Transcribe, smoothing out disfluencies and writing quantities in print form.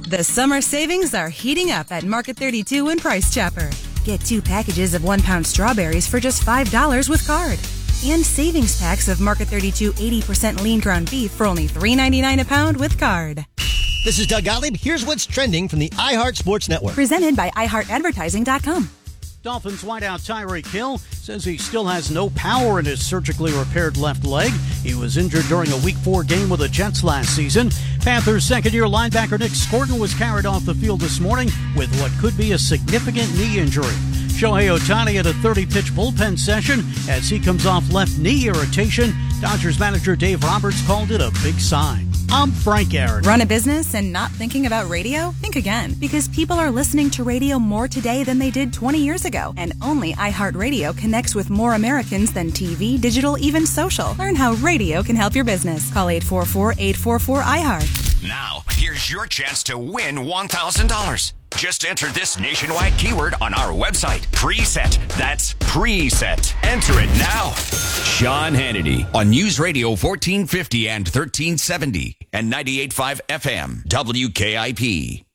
The summer savings are heating up at Market 32 and Price Chopper. Get 2 packages of 1-pound strawberries for just $5 with card. And savings packs of Market 32 80% lean ground beef for only $3.99 a pound with card. This is Doug Gottlieb. Here's what's trending from the iHeart Sports Network. Presented by iHeartAdvertising.com. Dolphins wideout Tyreek Hill says he still has no power in his surgically repaired left leg. He was injured during a Week 4 game with the Jets last season. Panthers second-year linebacker Nick Scorton was carried off the field this morning with what could be a significant knee injury. Shohei Ohtani had a 30-pitch bullpen session as he comes off left knee irritation. Dodgers manager Dave Roberts called it a big sign. I'm Frank Aaron. Run a business and not thinking about radio? Think again, because people are listening to radio more today than they did 20 years ago. And only iHeartRadio connects with more Americans than TV, digital, even social. Learn how radio can help your business. Call 844-844-iHeart. Now, here's your chance to win $1,000. Just enter this nationwide keyword on our website. Preset. That's preset. Enter it now. Sean Hannity on News Radio 1450 and 1370 and 98.5 FM WKIP.